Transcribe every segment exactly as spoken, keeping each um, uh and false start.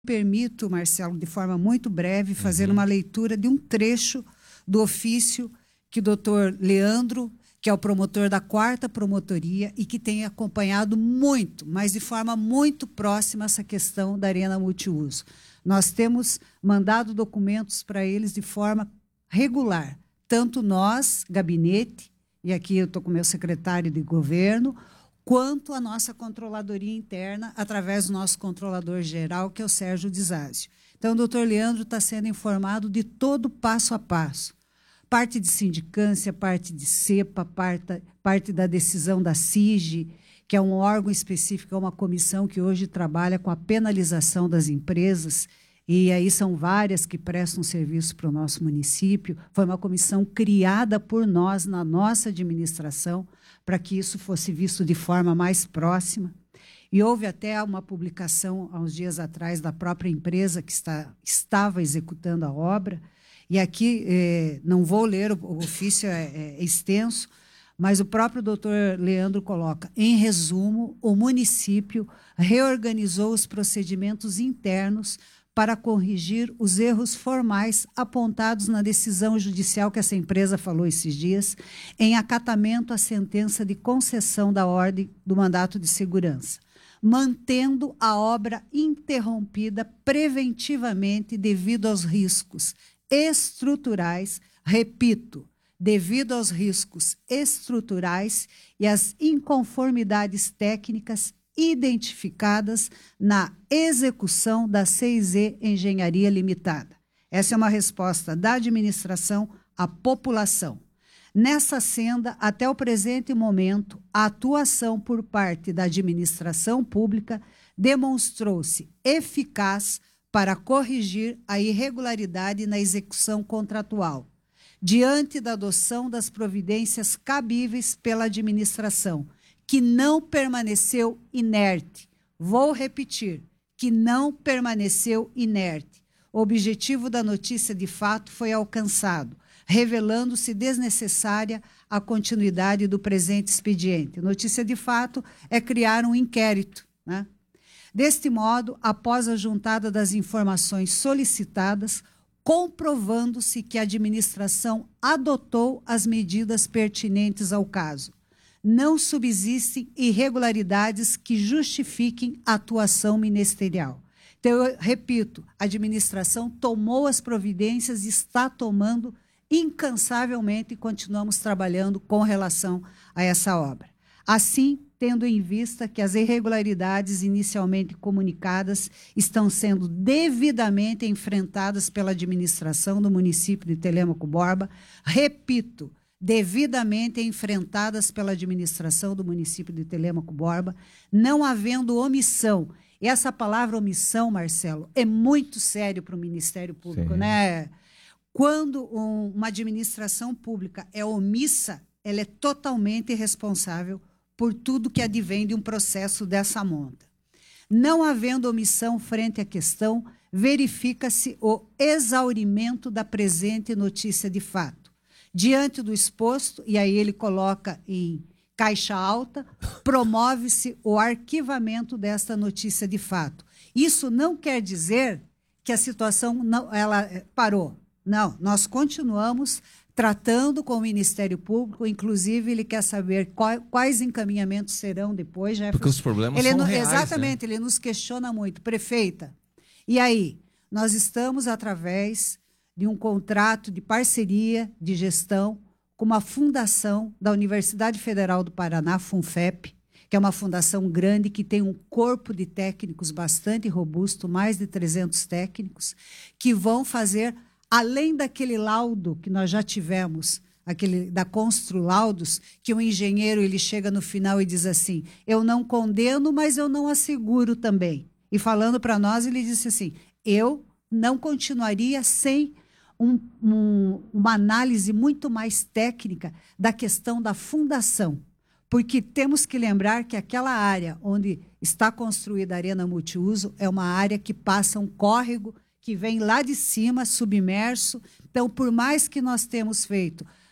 Permito, Marcelo, de forma muito breve, fazer uhum. uma leitura de um trecho do ofício que o doutor Leandro, que é o promotor da quarta promotoria e que tem acompanhado muito, mas de forma muito próxima, essa questão da arena multiuso. Nós temos mandado documentos para eles de forma regular, tanto nós, gabinete, e aqui eu estou com o meu secretário de governo, quanto a nossa controladoria interna, através do nosso controlador geral, que é o Sérgio Dizásio. Então, o doutor Leandro está sendo informado de todo passo a passo. Parte de sindicância, parte de CEPA, parte, parte da decisão da C I G, que é um órgão específico, é uma comissão que hoje trabalha com a penalização das empresas, e aí são várias que prestam serviço para o nosso município. Foi uma comissão criada por nós, na nossa administração, para que isso fosse visto de forma mais próxima. E houve até uma publicação, há uns dias atrás, da própria empresa que está, estava executando a obra. E aqui, eh, não vou ler, o, o ofício é, é extenso, mas o próprio doutor Leandro coloca, em resumo, o município reorganizou os procedimentos internos para corrigir os erros formais apontados na decisão judicial que essa empresa falou esses dias, em acatamento à sentença de concessão da ordem do mandato de segurança, mantendo a obra interrompida preventivamente devido aos riscos estruturais, repito, devido aos riscos estruturais e às inconformidades técnicas identificadas na execução da C I Z Engenharia Limitada. Essa é uma resposta da administração à população. Nessa senda, até o presente momento, a atuação por parte da administração pública demonstrou-se eficaz para corrigir a irregularidade na execução contratual, diante da adoção das providências cabíveis pela administração, que não permaneceu inerte. Vou repetir, que não permaneceu inerte. O objetivo da notícia de fato foi alcançado, revelando-se desnecessária a continuidade do presente expediente. Notícia de fato é criar um inquérito, né? Deste modo, após a juntada das informações solicitadas, comprovando-se que a administração adotou as medidas pertinentes ao caso, não subsistem irregularidades que justifiquem a atuação ministerial. Então, eu repito, a administração tomou as providências e está tomando incansavelmente e continuamos trabalhando com relação a essa obra. Assim, tendo em vista que as irregularidades inicialmente comunicadas estão sendo devidamente enfrentadas pela administração do município de Telêmaco Borba, repito, devidamente enfrentadas pela administração do município de Telêmaco Borba, não havendo omissão. E essa palavra omissão, Marcelo, é muito sério para o Ministério Público, Sim. né? Quando um, uma administração pública é omissa, ela é totalmente responsável por tudo que advém de um processo dessa monta. Não havendo omissão frente à questão, verifica-se o exaurimento da presente notícia de fato. Diante do exposto, e aí ele coloca em caixa alta, promove-se o arquivamento desta notícia de fato. Isso não quer dizer que a situação não, ela parou. Não, nós continuamos tratando com o Ministério Público, inclusive ele quer saber qual, quais encaminhamentos serão depois. Jefferson. Porque os problemas ele são no, reais, exatamente, né? Ele nos questiona muito. Prefeita, e aí? Nós estamos através de um contrato de parceria de gestão com uma fundação da Universidade Federal do Paraná, FUNFEP, que é uma fundação grande que tem um corpo de técnicos bastante robusto, mais de trezentos técnicos, que vão fazer, além daquele laudo que nós já tivemos, aquele da Construlaudos, que o engenheiro ele chega no final e diz assim, eu não condeno, mas eu não asseguro também. E falando para nós, ele disse assim, eu não continuaria sem um, um, uma análise muito mais técnica da questão da fundação. Porque temos que lembrar que aquela área onde está construída a arena multiuso é uma área que passa um córrego que vem lá de cima, submerso. Então, por mais que nós temos feito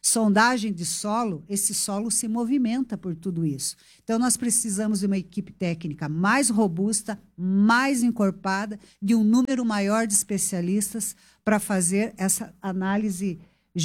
sondagem de solo, esse solo se movimenta por tudo isso. Então, nós precisamos de uma equipe técnica mais robusta, mais encorpada, de um número maior de especialistas para fazer essa análise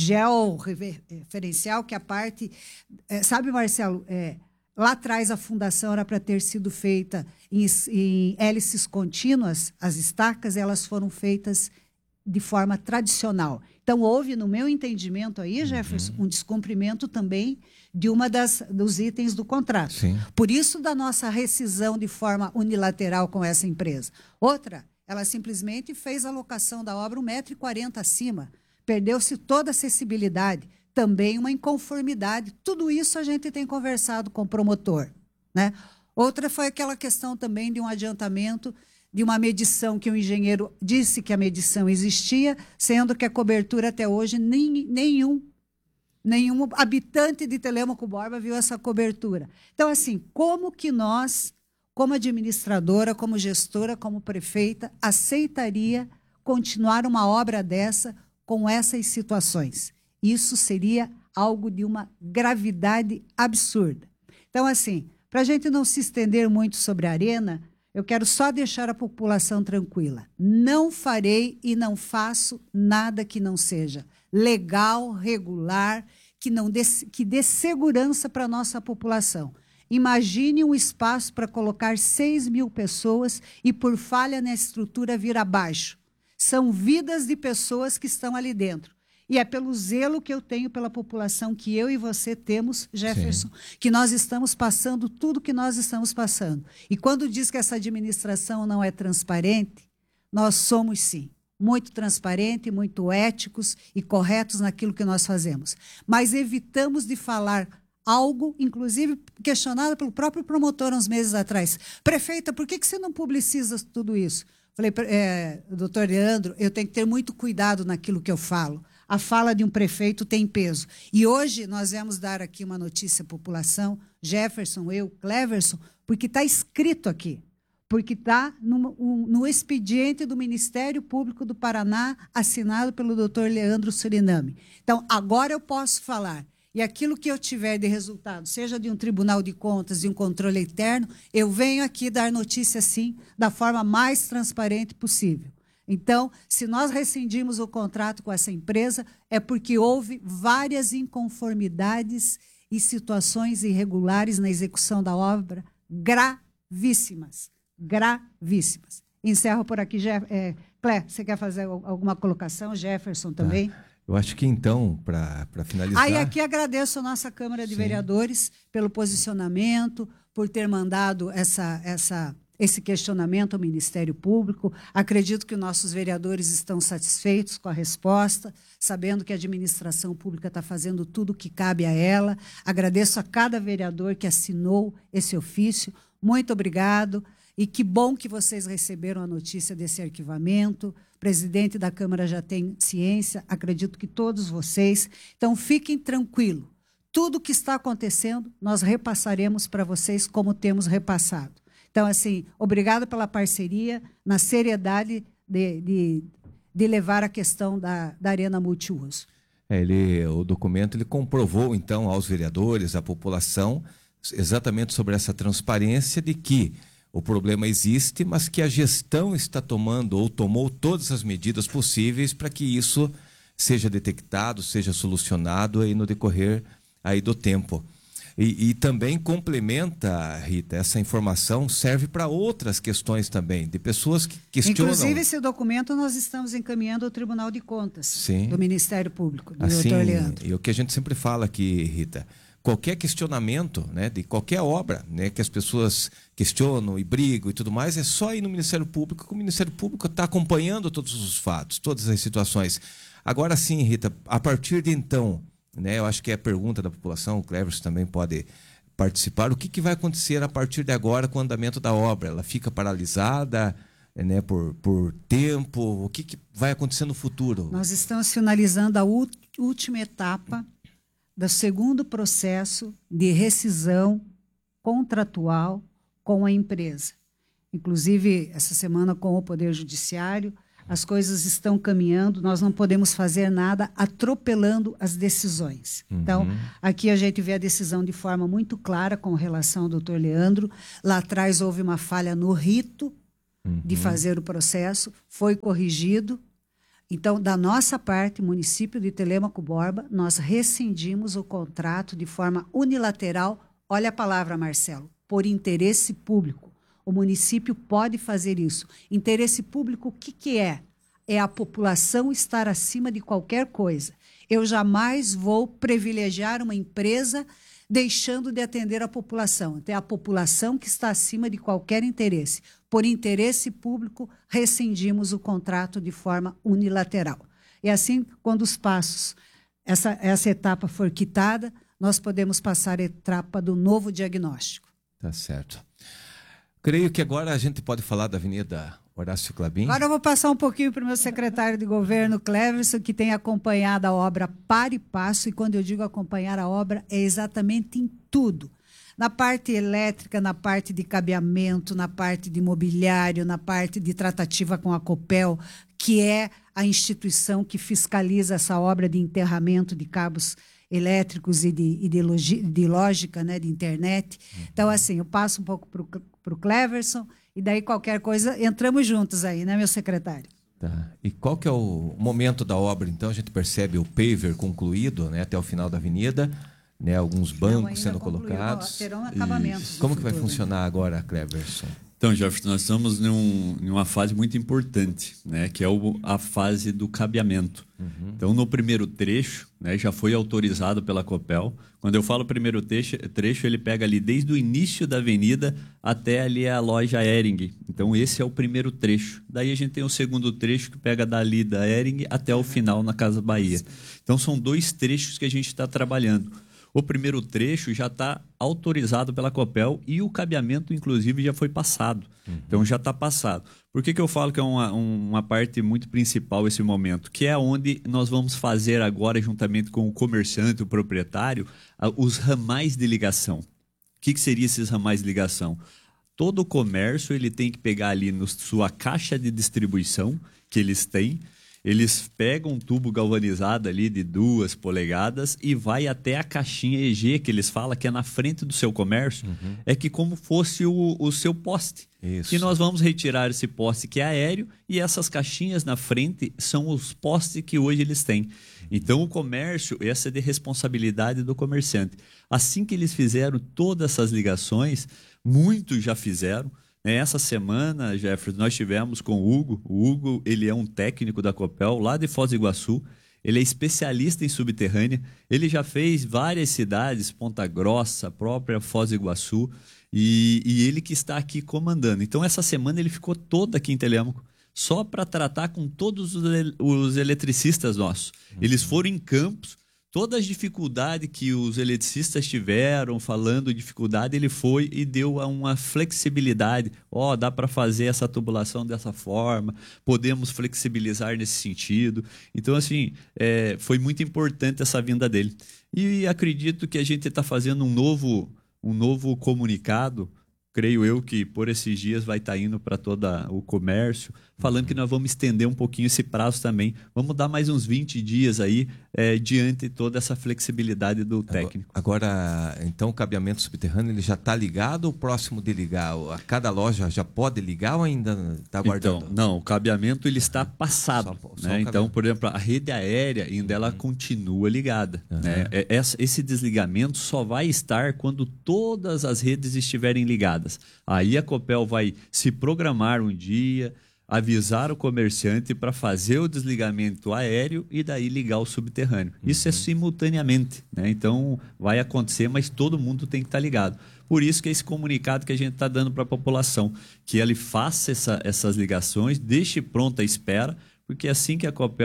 georreferencial, que a parte... É, sabe, Marcelo, é, lá atrás a fundação era para ter sido feita em, em hélices contínuas, as estacas, elas foram feitas de forma tradicional. Então, houve, no meu entendimento aí, Jefferson, uhum. um descumprimento também de uma das dos itens do contrato. Sim. Por isso, da nossa rescisão de forma unilateral com essa empresa. Outra, ela simplesmente fez a locação da obra um metro e quarenta acima. Perdeu-se toda a acessibilidade, também uma inconformidade. Tudo isso a gente tem conversado com o promotor, né? Outra foi aquela questão também de um adiantamento de uma medição que o engenheiro disse que a medição existia, sendo que a cobertura até hoje nem, nenhum, nenhum habitante de Telêmaco Borba viu essa cobertura. Então, assim, como que nós, como administradora, como gestora, como prefeita, aceitaria continuar uma obra dessa com essas situações? Isso seria algo de uma gravidade absurda. Então, assim, para a gente não se estender muito sobre a Arena, eu quero só deixar a população tranquila. Não farei e não faço nada que não seja legal, regular, que, não dê, que dê segurança para a nossa população. Imagine um espaço para colocar seis mil pessoas e, por falha na estrutura, vir abaixo. São vidas de pessoas que estão ali dentro. E é pelo zelo que eu tenho pela população que eu e você temos, Jefferson, sim, que nós estamos passando tudo que nós estamos passando. E quando diz que essa administração não é transparente, nós somos, sim, muito transparentes, muito éticos e corretos naquilo que nós fazemos. Mas evitamos de falar algo, inclusive questionado pelo próprio promotor uns meses atrás. Prefeita, por que que você não publiciza tudo isso? Falei, é, doutor Leandro, eu tenho que ter muito cuidado naquilo que eu falo. A fala de um prefeito tem peso. E hoje nós vamos dar aqui uma notícia à população, Jefferson, eu, Cleverson, porque está escrito aqui, porque está no, um, no expediente do Ministério Público do Paraná, assinado pelo doutor Leandro Suriname. Então, agora eu posso falar. E aquilo que eu tiver de resultado, seja de um tribunal de contas, de um controle interno, eu venho aqui dar notícia, sim, da forma mais transparente possível. Então, se nós rescindimos o contrato com essa empresa, é porque houve várias inconformidades e situações irregulares na execução da obra, gravíssimas, gravíssimas. Encerro por aqui. Jeff, é, Clé, você quer fazer alguma colocação? Jefferson também? Ah, eu acho que, então, para finalizar... Ah, e aqui agradeço a nossa Câmara de Sim. Vereadores pelo posicionamento, por ter mandado essa... essa esse questionamento ao Ministério Público. Acredito que nossos vereadores estão satisfeitos com a resposta, sabendo que a administração pública está fazendo tudo o que cabe a ela. Agradeço a cada vereador que assinou esse ofício. Muito obrigado. E que bom que vocês receberam a notícia desse arquivamento. O presidente da Câmara já tem ciência, acredito que todos vocês. Então, fiquem tranquilos. Tudo o que está acontecendo, nós repassaremos para vocês como temos repassado. Então, assim, obrigado pela parceria, na seriedade de, de, de levar a questão da, da arena multiuso. É, ele, o documento ele comprovou, então, aos vereadores, à população, exatamente sobre essa transparência de que o problema existe, mas que a gestão está tomando ou tomou todas as medidas possíveis para que isso seja detectado, seja solucionado aí no decorrer aí do tempo. E, e também complementa, Rita, essa informação serve para outras questões também, de pessoas que questionam... Inclusive, esse documento nós estamos encaminhando ao Tribunal de Contas Sim. do Ministério Público, do assim, doutor Leandro. E o que a gente sempre fala aqui, Rita, qualquer questionamento, né, de qualquer obra, né, que as pessoas questionam e brigam e tudo mais, é só ir no Ministério Público, que o Ministério Público está acompanhando todos os fatos, todas as situações. Agora sim, Rita, a partir de então... Né, eu acho que é a pergunta da população, o Cleverson também pode participar. O que, que vai acontecer a partir de agora com o andamento da obra? Ela fica paralisada, né, por, por tempo? O que, que vai acontecer no futuro? Nós estamos finalizando a última etapa do segundo processo de rescisão contratual com a empresa. Inclusive, essa semana com o Poder Judiciário, as coisas estão caminhando, nós não podemos fazer nada atropelando as decisões. Uhum. Então, aqui a gente vê a decisão de forma muito clara com relação ao doutor Leandro. Lá atrás houve uma falha no rito uhum. de fazer o processo, foi corrigido. Então, da nossa parte, município de Telêmaco Borba, nós rescindimos o contrato de forma unilateral. Olha a palavra, Marcelo, por interesse público. O município pode fazer isso. Interesse público, o que, que é? É a população estar acima de qualquer coisa. Eu jamais vou privilegiar uma empresa deixando de atender a população. Então, é a população que está acima de qualquer interesse. Por interesse público, rescindimos o contrato de forma unilateral. E assim, quando os passos, essa, essa etapa for quitada, nós podemos passar a etapa do novo diagnóstico. Tá certo. Creio que agora a gente pode falar da Avenida Horácio Clabin. Agora eu vou passar um pouquinho para o meu secretário de governo, Cleverson, que tem acompanhado a obra para e passo, e quando eu digo acompanhar a obra, é exatamente em tudo. Na parte elétrica, na parte de cabeamento, na parte de mobiliário, na parte de tratativa com a Copel, que é a instituição que fiscaliza essa obra de enterramento de cabos elétricos e de, e de, logi, de lógica, né, de internet. Uhum. Então, assim, eu passo um pouco para o Cleverson e daí qualquer coisa, entramos juntos aí, né, meu secretário? Tá. E qual que é o momento da obra, então? A gente percebe o paver concluído, né, até o final da avenida, né, alguns bancos sendo colocados. Terão acabamentos. Como que vai funcionar agora, Cleverson? Então, Jefferson, nós estamos num, em uma fase muito importante, né, que é o, a fase do cabeamento. Uhum. Então, no primeiro trecho, né, já foi autorizado pela Copel. Quando eu falo primeiro trecho, trecho, ele pega ali desde o início da avenida até ali a loja Hering. Então, esse é o primeiro trecho. Daí a gente tem o segundo trecho que pega dali da Hering até o final na Casa Bahia. Então, são dois trechos que a gente está trabalhando. O primeiro trecho já está autorizado pela Copel e o cabeamento, inclusive, já foi passado. Uhum. Então, já está passado. Por que, que eu falo que é uma, uma parte muito principal esse momento? Que é onde nós vamos fazer agora, juntamente com o comerciante, o proprietário, os ramais de ligação. O que, que seria esses ramais de ligação? Todo o comércio ele tem que pegar ali na sua caixa de distribuição, que eles têm. Eles pegam um tubo galvanizado ali de duas polegadas e vai até a caixinha E G, que eles falam que é na frente do seu comércio, uhum. é que como fosse o, o seu poste. Isso. E nós vamos retirar esse poste que é aéreo e essas caixinhas na frente são os postes que hoje eles têm. Então o comércio, essa é de responsabilidade do comerciante. Assim que eles fizeram todas essas ligações, muitos já fizeram. Essa semana, Jefferson, nós tivemos com o Hugo. O Hugo, ele é um técnico da Copel, lá de Foz do Iguaçu. Ele é especialista em subterrânea. Ele já fez várias cidades, Ponta Grossa, a própria Foz do Iguaçu. E, e ele que está aqui comandando. Então, essa semana ele ficou todo aqui em Telêmaco, só para tratar com todos os, os eletricistas nossos. Uhum. Eles foram em campos. Todas as dificuldades que os eletricistas tiveram, falando dificuldade, ele foi e deu uma flexibilidade. Ó, oh, dá para fazer essa tubulação dessa forma, podemos flexibilizar nesse sentido. Então, assim, é, foi muito importante essa vinda dele. E acredito que a gente está fazendo um novo, um novo comunicado, creio eu que por esses dias vai estar indo para todo o comércio, falando que nós vamos estender um pouquinho esse prazo também. Vamos dar mais uns vinte dias aí, é, diante de toda essa flexibilidade do técnico. Agora, então, o cabeamento subterrâneo ele já está ligado ou próximo de ligar? A cada loja já pode ligar ou ainda está aguardando? Então, não, o cabeamento ele está passado. Só, só né? Então, por exemplo, a rede aérea ainda ela uhum. continua ligada. Uhum. Né? Esse desligamento só vai estar quando todas as redes estiverem ligadas. Aí a Copel vai se programar um dia, avisar o comerciante para fazer o desligamento aéreo e daí ligar o subterrâneo. Uhum. Isso é simultaneamente, né? Então vai acontecer, mas todo mundo tem que estar ligado. Por isso que é esse comunicado que a gente está dando para a população, que ele faça essa, essas ligações, deixe pronta a espera, porque assim que a Copel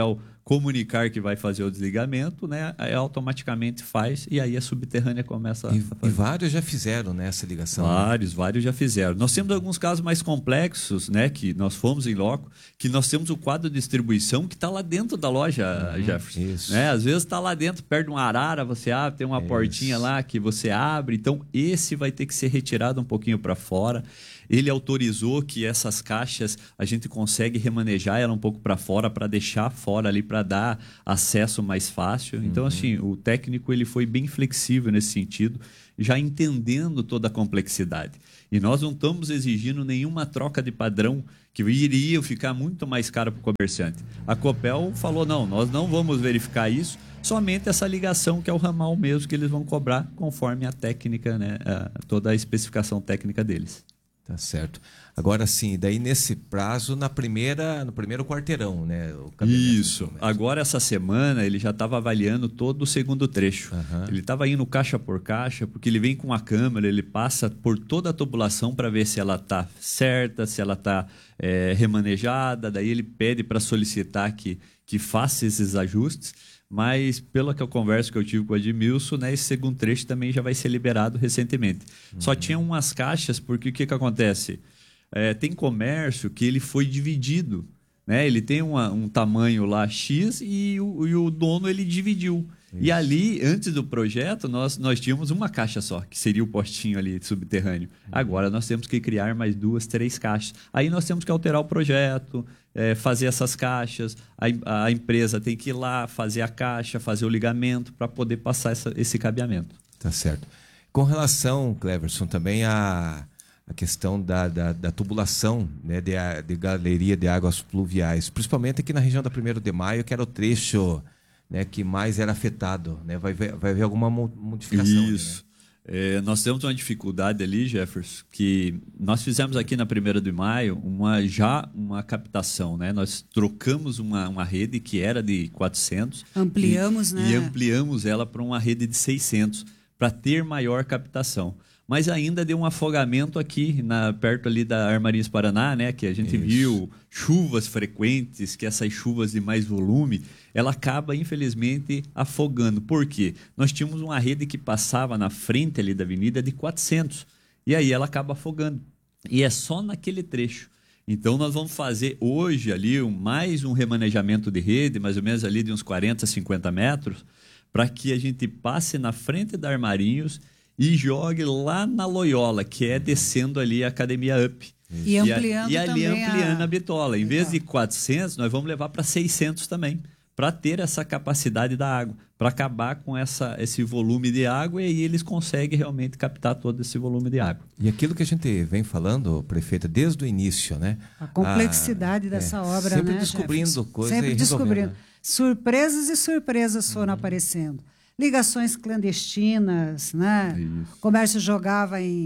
comunicar que vai fazer o desligamento, né? Aí automaticamente faz e aí a subterrânea começa E, a fazer. e vários já fizeram, né, essa ligação. Vários, vários já fizeram. Nós temos alguns casos mais complexos, né? Que nós fomos em loco, que nós temos o quadro de distribuição que está lá dentro da loja, Uhum, Jefferson. isso. Né? Às vezes está lá dentro, perto de uma arara, você abre, tem uma Isso. portinha lá que você abre. Então, esse vai ter que ser retirado um pouquinho para fora. Ele autorizou que essas caixas a gente consegue remanejar ela um pouco para fora, para deixar fora ali, para dar acesso mais fácil. Então, Uhum. assim, o técnico ele foi bem flexível nesse sentido, já entendendo toda a complexidade. E nós não estamos exigindo nenhuma troca de padrão que iria ficar muito mais caro para o comerciante. A Copel falou, não, nós não vamos verificar isso, somente essa ligação que é o ramal mesmo que eles vão cobrar conforme a técnica, né, a, toda a especificação técnica deles. Tá certo. Agora sim, daí nesse prazo, na primeira, no primeiro quarteirão, né? O cabimento Isso. do instrumento. Agora, essa semana, ele já estava avaliando todo o segundo trecho. Aham. Ele estava indo caixa por caixa, porque ele vem com a câmera, ele passa por toda a tubulação para ver se ela está certa, se ela está é, remanejada. Daí ele pede para solicitar que, que faça esses ajustes. Mas, pela que eu converso que eu tive com o Edmilson, né, esse segundo trecho também já vai ser liberado recentemente. Uhum. Só tinha umas caixas, porque o que, que acontece? É, tem comércio que ele foi dividido. Né? Ele tem uma, um tamanho lá X e o, e o dono ele dividiu. Isso. E ali, antes do projeto, nós, nós tínhamos uma caixa só, que seria o postinho ali subterrâneo. Uhum. Agora nós temos que criar mais duas, três caixas. Aí nós temos que alterar o projeto, é, fazer essas caixas. A, a empresa tem que ir lá, fazer a caixa, fazer o ligamento para poder passar essa, esse cabeamento. Tá certo. Com relação, Cleverson, também a... a questão da, da, da tubulação, né, de, de galeria de águas pluviais, principalmente aqui na região da primeiro de maio, que era o trecho, né, que mais era afetado. Né? Vai, ver, vai haver alguma modificação? Isso. Ali, né? É, nós temos uma dificuldade ali, Jefferson, que nós fizemos aqui na primeiro de maio uma, já uma captação. Né? Nós trocamos uma, uma rede que era de quatrocentos. Ampliamos, e, né? E ampliamos ela para uma rede de seiscentos, para ter maior captação. Mas ainda deu um afogamento aqui, na, perto ali da Armarinhos Paraná, né? Que a gente Isso. viu chuvas frequentes, que essas chuvas de mais volume, ela acaba, infelizmente, afogando. Por quê? Nós tínhamos uma rede que passava na frente ali da avenida de quatrocentos, e aí ela acaba afogando. E é só naquele trecho. Então, nós vamos fazer hoje ali um, mais um remanejamento de rede, mais ou menos ali de uns quarenta, cinquenta metros, para que a gente passe na frente da Armarinhos e jogue lá na Loyola, que é descendo ali a Academia Up. E, e ampliando a, E ali ampliando a, a bitola. Em Legal. vez de quatrocentos, nós vamos levar para seiscentos também, para ter essa capacidade da água, para acabar com essa, esse volume de água, e aí eles conseguem realmente captar todo esse volume de água. E aquilo que a gente vem falando, prefeita, desde o início, né? A complexidade a, dessa é, obra, sempre né? Descobrindo Jefferson? coisas Sempre e descobrindo. Né? Surpresas e surpresas foram uhum. aparecendo. Ligações clandestinas, né? Isso. O comércio jogava em,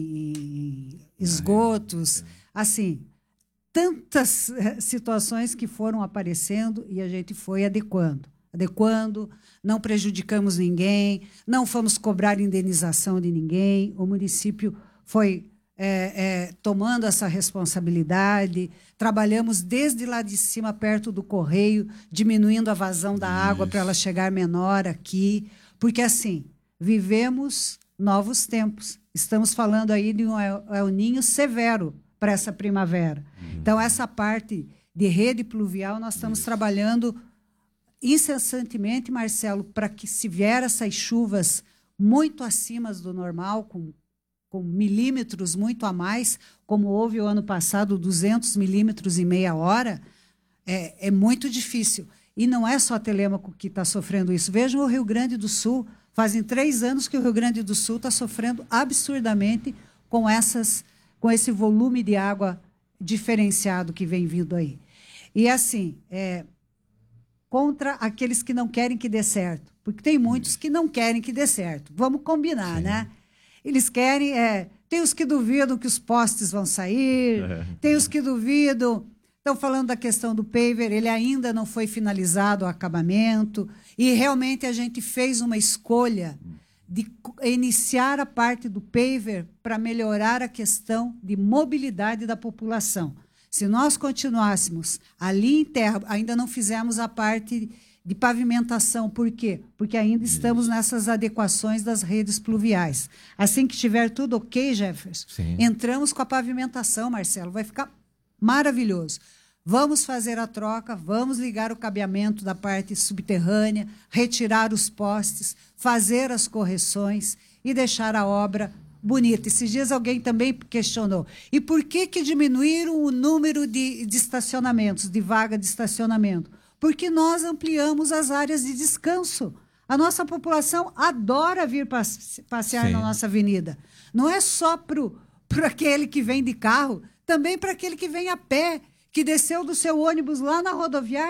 em esgotos, assim, tantas situações que foram aparecendo e a gente foi adequando, adequando, não prejudicamos ninguém, não fomos cobrar indenização de ninguém, o município foi é, é, tomando essa responsabilidade, trabalhamos desde lá de cima, perto do correio, diminuindo a vazão da Isso. água para ela chegar menor aqui, porque, assim, vivemos novos tempos. Estamos falando aí de um El Ninho severo para essa primavera. Uhum. Então, essa parte de rede pluvial, nós estamos Isso. trabalhando incessantemente, Marcelo, para que, se vier essas chuvas muito acima do normal, com, com milímetros muito a mais, como houve o ano passado, duzentos milímetros em meia hora, é, é muito difícil. E não é só Telêmaco que está sofrendo isso. Vejam o Rio Grande do Sul. Fazem três anos que o Rio Grande do Sul está sofrendo absurdamente com, essas, com esse volume de água diferenciado que vem vindo aí. E, assim, é, contra aqueles que não querem que dê certo. Porque tem muitos que não querem que dê certo. Vamos combinar, Sim. né? Eles querem... É, tem os que duvidam que os postes vão sair, é. tem os que duvidam... Estão falando da questão do paver, ele ainda não foi finalizado o acabamento, e realmente a gente fez uma escolha de iniciar a parte do paver para melhorar a questão de mobilidade da população. Se nós continuássemos ali em terra, ainda não fizemos a parte de pavimentação. Por quê? Porque ainda estamos nessas adequações das redes pluviais. Assim que estiver tudo ok, Jefferson, Sim. entramos com a pavimentação, Marcelo. Vai ficar maravilhoso. Vamos fazer a troca, vamos ligar o cabeamento da parte subterrânea, retirar os postes, fazer as correções e deixar a obra bonita. Esses dias alguém também questionou. E por que que diminuíram o número de, de estacionamentos, de vaga de estacionamento? Porque nós ampliamos as áreas de descanso. A nossa população adora vir passe- passear Sim. na nossa avenida. Não é só para aquele que vem de carro, também para aquele que vem a pé, que desceu do seu ônibus lá na rodoviária